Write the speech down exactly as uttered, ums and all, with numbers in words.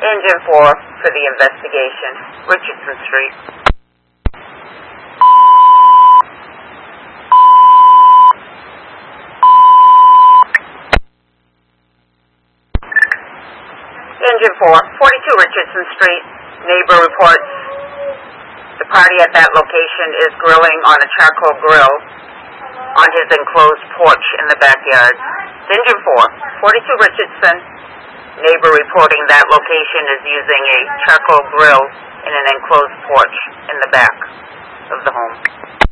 Engine four for the investigation. Richardson Street. Engine four, forty-two Richardson Street. Neighbor reports the party at that location is grilling on a charcoal grill on his enclosed porch in the backyard. Engine four, forty-two Richardson. Neighbor reporting that location is using a charcoal grill in an enclosed porch in the back of the home.